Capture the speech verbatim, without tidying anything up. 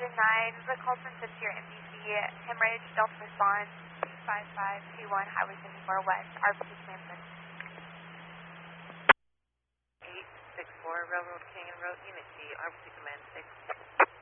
nine, this is a call from Fifth-Tier M D C, Hemorrhage, Delta Response, two five five two one, Highway seventy-four West, R P C Clemson. eight six four, Railroad Canyon Road, Unit G, R P C Command six.